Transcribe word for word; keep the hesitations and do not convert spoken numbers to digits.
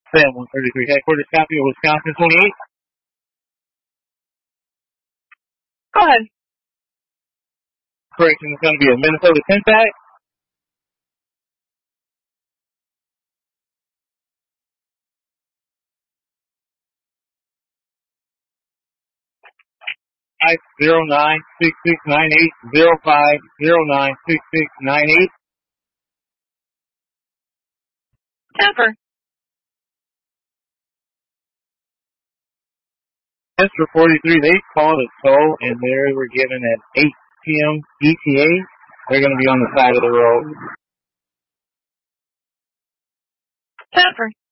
Sam one thirty-three headquarters, copy of Wisconsin twenty-eight. Go ahead. Correction, it's going to be a Minnesota ten tag. Five zero nine six six nine eight zero five zero nine six six nine eight. Temper. Mister forty-three, they called a tow and they were given at eight p.m. E T A. They're going to be on the side of the road. Temper.